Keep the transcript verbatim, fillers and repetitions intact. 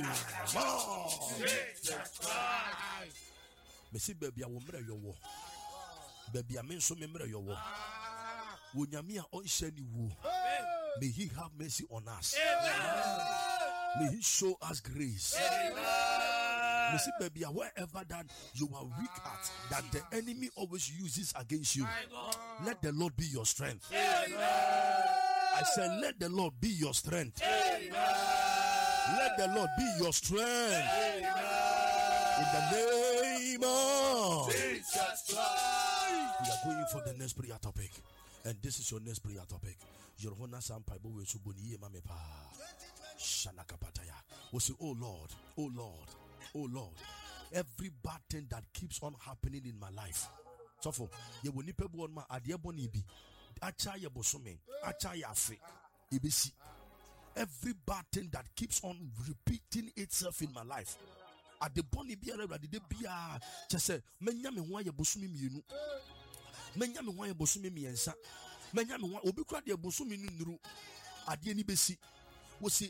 Me see baby, I will marry your war. Baby, I mean so remember your war. When Yamia on shany woo, may he have mercy on us. May he show us grace. Me see baby, wherever that you are weak at, that the enemy always uses against you, let the Lord be your strength. I said, let the Lord be your strength. Let the Lord be your strength. In the name of Jesus Christ. We are going for the next prayer topic. And this is your next prayer topic. Your Honor Sam Bible will subuni mamepa. Shanakapataya. We say, oh Lord, oh Lord, oh Lord, every bad thing that keeps on happening in my life. So for you will nipe one ma adiaboni bi. Acha ye bosume. Acha ye afe. Ibisi. Every bad thing that keeps on repeating itself in my life. At the boni biara ready de bia chese menya me ho ye bosumi mienu menya me ho ye bosumi miensa menya me ho obi kura de bosumi nuru ade ni besi wo si